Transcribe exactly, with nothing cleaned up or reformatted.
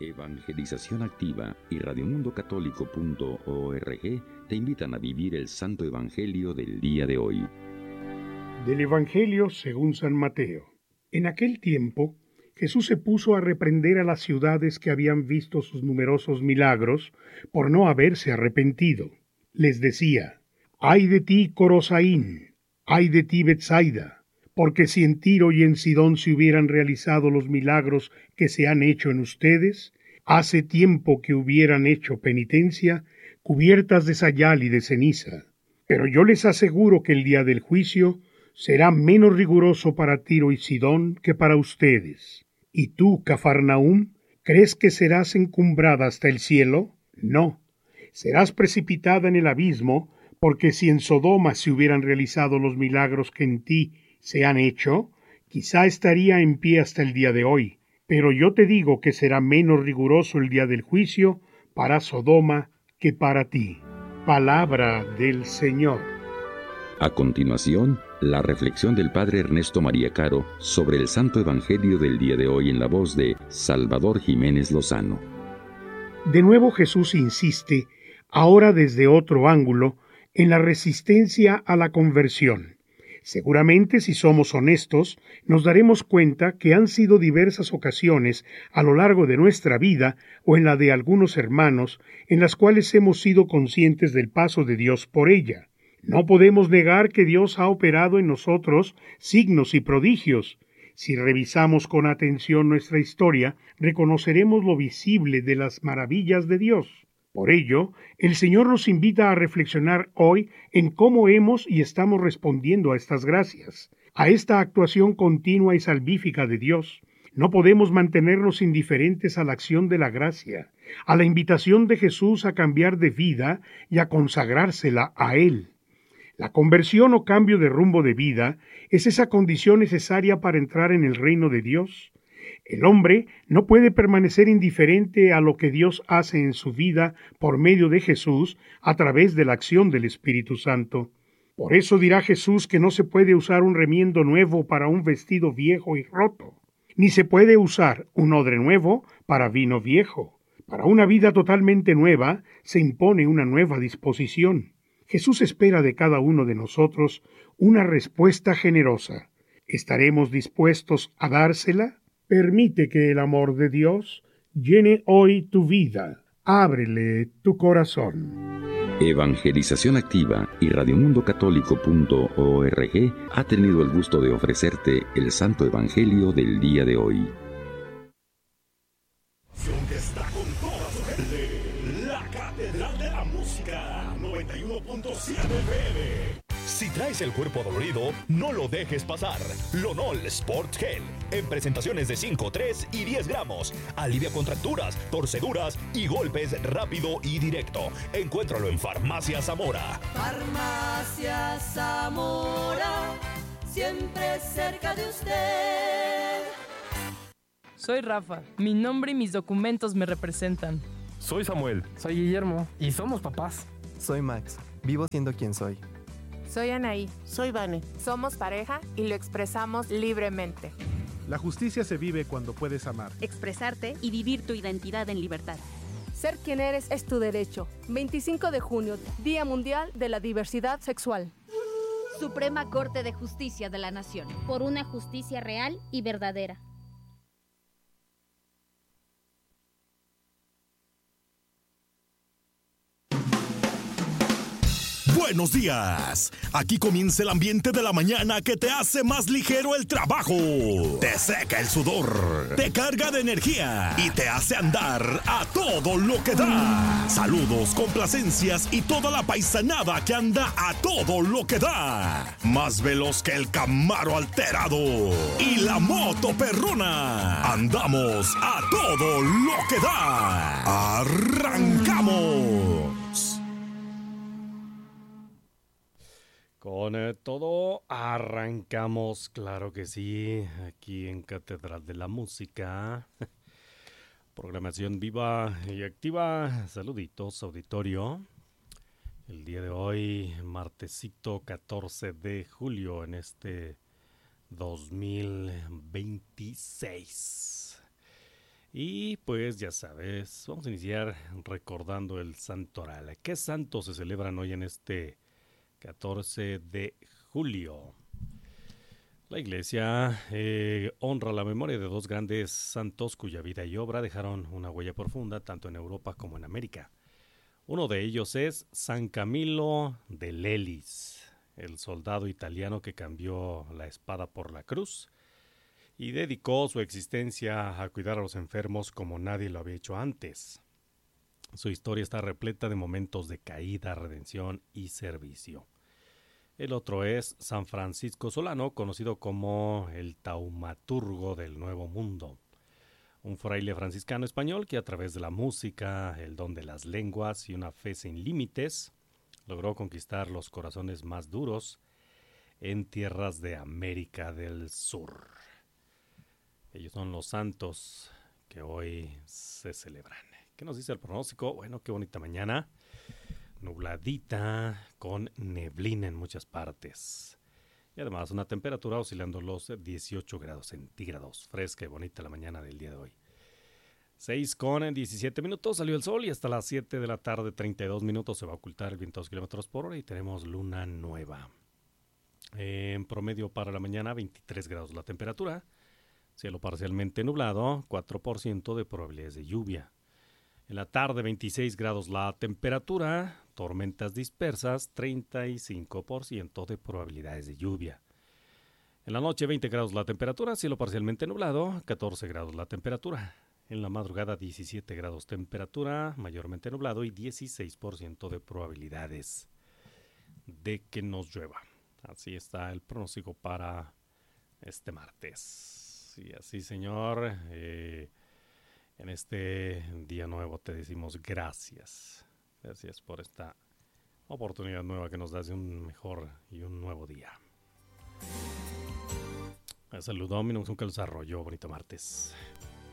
Evangelización Activa y radio mundo católico punto org te invitan a vivir el Santo Evangelio del día de hoy. Del Evangelio según San Mateo. En aquel tiempo, Jesús se puso a reprender a las ciudades que habían visto sus numerosos milagros por no haberse arrepentido. Les decía: «Ay de ti, Corosaín, ay de ti, Betsaida, porque si en Tiro y en Sidón se hubieran realizado los milagros que se han hecho en ustedes, hace tiempo que hubieran hecho penitencia, cubiertas de sayal y de ceniza. Pero yo les aseguro que el día del juicio será menos riguroso para Tiro y Sidón que para ustedes. ¿Y tú, Cafarnaúm, crees que serás encumbrada hasta el cielo? No, serás precipitada en el abismo, porque si en Sodoma se hubieran realizado los milagros que en ti se han hecho, quizá estaría en pie hasta el día de hoy. Pero yo te digo que será menos riguroso el día del juicio para Sodoma que para ti». Palabra del Señor. A continuación, la reflexión del Padre Ernesto María Caro sobre el Santo Evangelio del día de hoy en la voz de Salvador Jiménez Lozano. De nuevo Jesús insiste, ahora desde otro ángulo, en la resistencia a la conversión. Seguramente, si somos honestos, nos daremos cuenta que han sido diversas ocasiones a lo largo de nuestra vida o en la de algunos hermanos en las cuales hemos sido conscientes del paso de Dios por ella. No podemos negar que Dios ha operado en nosotros signos y prodigios. Si revisamos con atención nuestra historia, reconoceremos lo visible de las maravillas de Dios. Por ello, el Señor nos invita a reflexionar hoy en cómo hemos y estamos respondiendo a estas gracias, a esta actuación continua y salvífica de Dios. No podemos mantenernos indiferentes a la acción de la gracia, a la invitación de Jesús a cambiar de vida y a consagrársela a Él. La conversión o cambio de rumbo de vida es esa condición necesaria para entrar en el reino de Dios. El hombre no puede permanecer indiferente a lo que Dios hace en su vida por medio de Jesús a través de la acción del Espíritu Santo. Por eso dirá Jesús que no se puede usar un remiendo nuevo para un vestido viejo y roto, ni se puede usar un odre nuevo para vino viejo. Para una vida totalmente nueva se impone una nueva disposición. Jesús espera de cada uno de nosotros una respuesta generosa. ¿Estaremos dispuestos a dársela? Permite que el amor de Dios llene hoy tu vida. Ábrele tu corazón. Evangelización Activa y radio mundo católico punto org ha tenido el gusto de ofrecerte el Santo Evangelio del día de hoy. Que está con toda su gente, la Catedral de la Música, noventa y uno punto siete F M. Si traes el cuerpo dolorido, no lo dejes pasar. Lonol Sport Gel, en presentaciones de cinco, tres y diez gramos. Alivia contracturas, torceduras y golpes rápido y directo. Encuéntralo en Farmacia Zamora. Farmacia Zamora, siempre cerca de usted. Soy Rafa, mi nombre y mis documentos me representan. Soy Samuel. Soy Guillermo y somos papás. Soy Max, vivo siendo quien soy. Soy Anaí. Soy Vane. Somos pareja y lo expresamos libremente. La justicia se vive cuando puedes amar, expresarte y vivir tu identidad en libertad. Ser quien eres es tu derecho. veinticinco de junio, Día Mundial de la Diversidad Sexual. Suprema Corte de Justicia de la Nación. Por una justicia real y verdadera. Buenos días. Aquí comienza el ambiente de la mañana que te hace más ligero el trabajo. Te seca el sudor, te carga de energía y te hace andar a todo lo que da. Saludos, complacencias y toda la paisanada que anda a todo lo que da. Más veloz que el Camaro alterado y la moto perrona. Andamos a todo lo que da. Arrancamos. Con eh, todo arrancamos, claro que sí, aquí en Catedral de la Música. Programación viva y activa. Saluditos, auditorio. El día de hoy, martesito catorce de julio en este dos mil veintiséis. Y pues ya sabes, vamos a iniciar recordando el santoral. ¿Qué santos se celebran hoy en este catorce de julio? La Iglesia eh, honra la memoria de dos grandes santos cuya vida y obra dejaron una huella profunda tanto en Europa como en América. Uno de ellos es San Camilo de Lelis, el soldado italiano que cambió la espada por la cruz y dedicó su existencia a cuidar a los enfermos como nadie lo había hecho antes. Su historia está repleta de momentos de caída, redención y servicio. El otro es San Francisco Solano, conocido como el taumaturgo del Nuevo Mundo. Un fraile franciscano español que a través de la música, el don de las lenguas y una fe sin límites, logró conquistar los corazones más duros en tierras de América del Sur. Ellos son los santos que hoy se celebran. ¿Qué nos dice el pronóstico? Bueno, qué bonita mañana. Nubladita con neblina en muchas partes. Y además una temperatura oscilando los dieciocho grados centígrados. Fresca y bonita la mañana del día de hoy. seis con diecisiete minutos salió el sol y hasta las siete de la tarde, treinta y dos minutos, se va a ocultar el viento a dos kilómetros por hora y tenemos luna nueva. En promedio para la mañana, veintitrés grados la temperatura. Cielo parcialmente nublado, cuatro por ciento de probabilidades de lluvia. En la tarde, veintiséis grados la temperatura, tormentas dispersas, treinta y cinco por ciento de probabilidades de lluvia. En la noche, veinte grados la temperatura, cielo parcialmente nublado, catorce grados la temperatura. En la madrugada, diecisiete grados temperatura, mayormente nublado y dieciséis por ciento de probabilidades de que nos llueva. Así está el pronóstico para este martes. Y así, señor, eh, en este día nuevo te decimos gracias. Gracias por esta oportunidad nueva que nos das de un mejor y un nuevo día. Saludó, mi nombre es un Carlos Arroyo. Bonito martes.